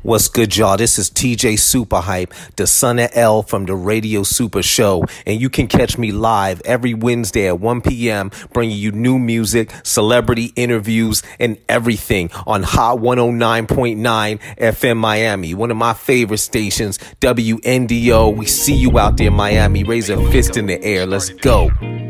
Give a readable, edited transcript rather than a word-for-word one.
What's good, y'all? This is TJ Super Hype, the son of L from the Radio Super Show. And you can catch me live every Wednesday at 1 p.m. bringing you new music, celebrity interviews, and everything on Hot 109.9 FM Miami. One of my favorite stations, WNDO. We see you out there, Miami. Raise a fist in the air. Let's go.